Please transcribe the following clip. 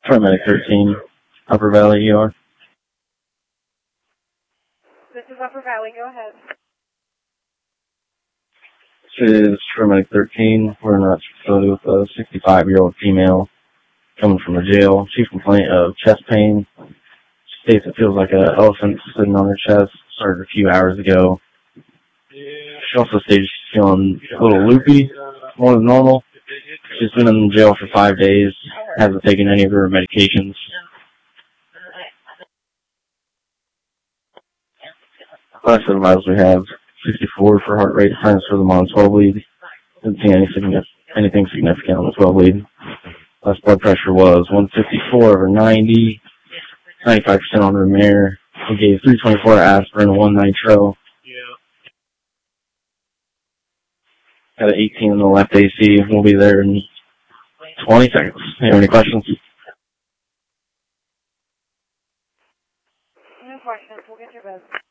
Paramedic 13, Upper Valley ER. This is Upper Valley. Go ahead. This is Paramedic 13. We're in a facility with a 65-year-old female coming from a jail. Chief complaint of chest pain. She states it feels like an elephant sitting on her chest. Started a few hours ago. She also stated she's feeling a little loopy, more than normal. She's been in jail for 5 days. Hasn't taken any of her medications. Last set of vitals we have 64 for heart rate. Friends for them on 12 lead. Didn't see anything significant on the 12 lead. Last blood pressure was 154/90, 95% on Ramir. We gave 324 aspirin, 1 nitro. Got an 18 in the left AC. We'll be there in 20 seconds. You have any questions? No questions. We'll get your best.